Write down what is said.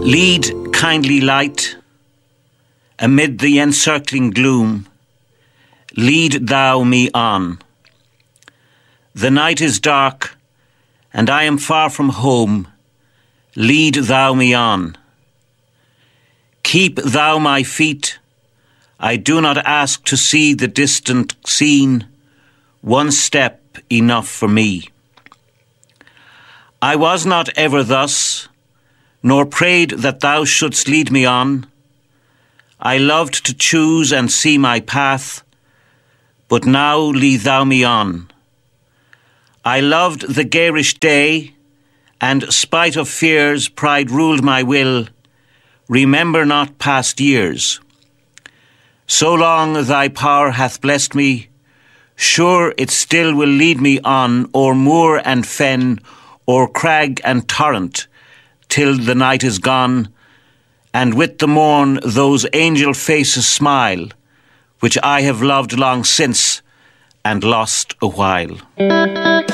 Lead, kindly light, amid the encircling gloom, lead thou me on. The night is dark, and I am far from home, lead thou me on. Keep thou my feet, I do not ask to see the distant scene, one step enough for me. I was not ever thus, nor prayed that thou shouldst lead me on. I loved to choose and see my path, but now lead thou me on. I loved the garish day, and spite of fears, pride ruled my will. Remember not past years. So long thy power hath blessed me, sure it still will lead me on o'er moor and fen, o'er crag and torrent, till the night is gone, and with the morn those angel faces smile, which I have loved long since and lost a while.